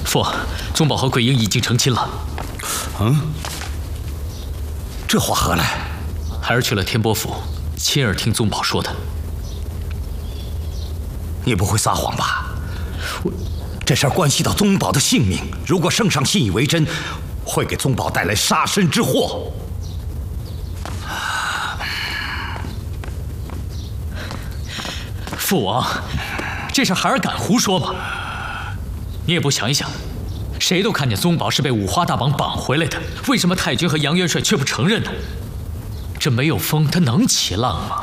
父，宗保和桂英已经成亲了。 这话何来？ 孩儿去了天波府，亲耳听宗保说的。 你不会撒谎吧？这事儿关系到宗保的性命，如果圣上信以为真，会给宗保带来杀身之祸。 父王，这事孩儿敢胡说吗？你也不想一想，谁都看见宗保是被五花大绑绑回来的，为什么太君和杨元帅却不承认呢？这没有风，他能起浪吗？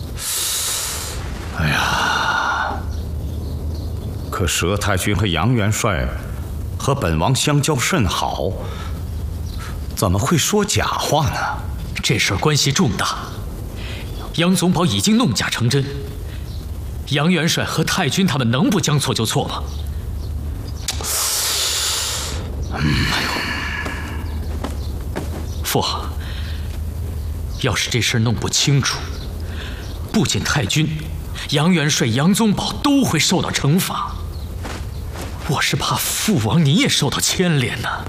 哎呀，可佘太君和杨元帅和本王相交甚好，怎么会说假话呢？ 这事儿关系重大，杨宗保已经弄假成真。杨元帅和太君他们能不将错就错吗？父，要是这事儿弄不清楚，不仅太君、杨元帅、杨宗保都会受到惩罚。我是怕父王你也受到牵连呢。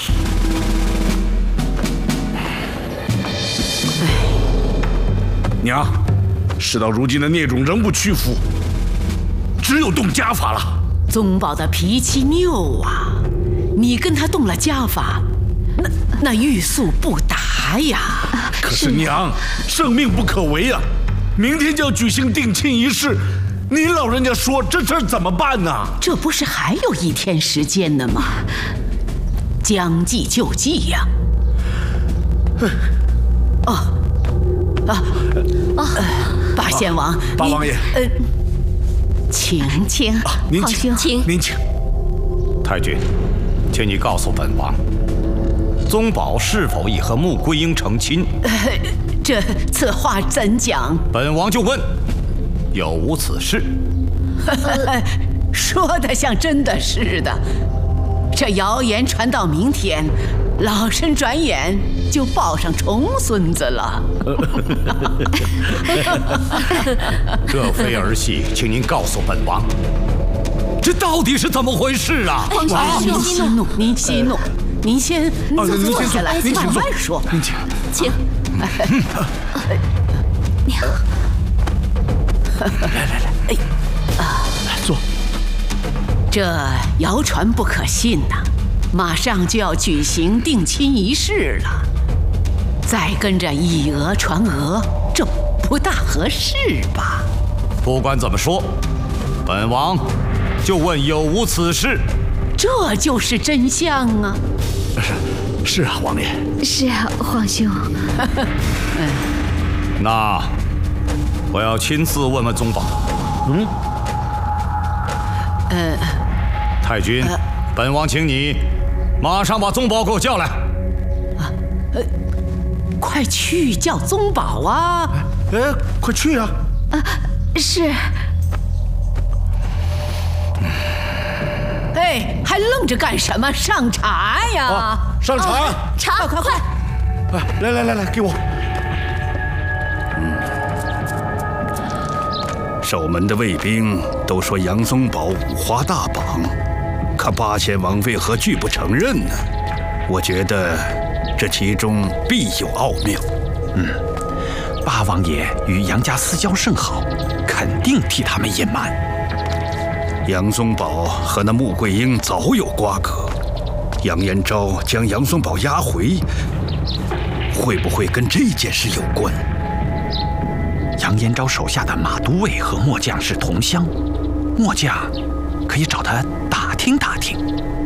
娘，事到如今的孽种仍不屈服，只有动家法了。 宗保的脾气拗啊，你跟他动了家法，那欲速不达呀。 可是娘，圣命不可违啊！明天就要举行定亲仪式，您老人家说这事儿怎么办呢？ 这不是还有1天时间呢吗？将计就计呀。八贤王， 八王爷， 请， 您请，您请。 太君，请你告诉本王，宗保是否已和穆桂英成亲？ 此话怎讲？ 本王就问，有无此事？ 说得像真的似的。这谣言传到明天，老身转眼就抱上重孙子了。 这非儿戏，请您告诉本王，这到底是怎么回事啊？ 皇上，您息怒，您息怒，您先坐下来，慢慢说。 您请。 娘，来， 坐。 这谣传不可信呐，马上就要举行定亲仪式了，再跟着以讹传讹，这不大合适吧？ 不管怎么说，本王就问有无此事。 这就是真相啊！ 是啊，王爷。 是啊，皇兄。 那我要亲自问问宗保。太君，本王请你马上把宗保给我叫来。 快去叫宗保啊！ 快去啊！ 是。 还愣着干什么？上茶呀！ 上茶！ 茶，快！ 来，给我。守门的卫兵都说杨宗保五花大绑，可八贤王为何拒不承认呢？我觉得这其中必有奥妙。 八王爷与杨家私交甚好，肯定替他们隐瞒。 杨宗保和那穆桂英早有瓜葛，杨延昭将杨宗保押回，会不会跟这件事有关？ 杨延昭手下的马都尉和末将是同乡，末将可以找他打听打听。